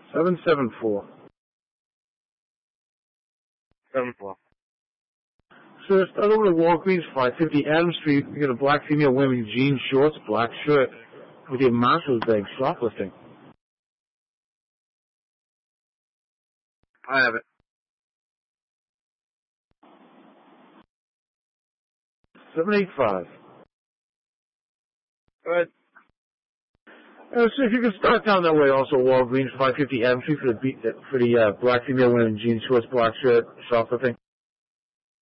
774. 74. Sir, start over to Walgreens, 550 Adams Street. You got a black female wearing jean shorts, black shirt, with your master's bag, shoplifting. I have it. 785. Go ahead. So if you can start down that way also, Walgreens, 550 Adams Street for the black female wearing jean shorts, black shirt, shoplifting.